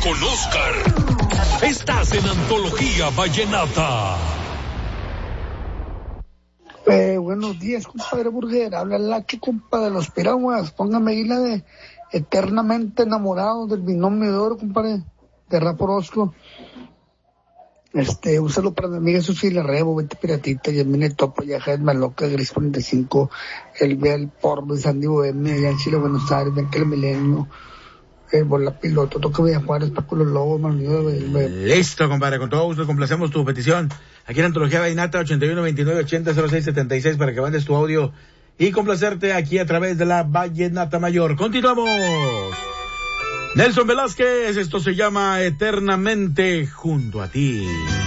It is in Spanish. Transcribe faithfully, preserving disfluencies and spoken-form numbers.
con Oscar. Estás en Antología Vallenata. Eh, buenos días, compadre Burguera. Habla el Lacho, compa de los Piraguas. Póngame ahí la de Eternamente Enamorados del Binomio de Oro, compadre, de Rap Orozco. Este, úsalo para mi amiga Susi La Rebo, Vete Piratita, Yamine Topo, Yaja Maloca, Gris cuarenta y cinco, El Vea el Porno, Sandy Bohemia, allá en Chile, Buenos Aires, Venque el Milenio, El Bola Piloto, Toca Villa Juárez, Paco Los Lobos, Manuel de... Listo, compadre, con todo gusto complacemos tu petición. Aquí en Antología Vallenata, ochenta y uno veintinueve ochenta cero seis setenta y seis, para que mandes tu audio y complacerte aquí a través de la Vallenata Mayor. Continuamos. Nelson Velázquez, esto se llama Eternamente Junto a Ti.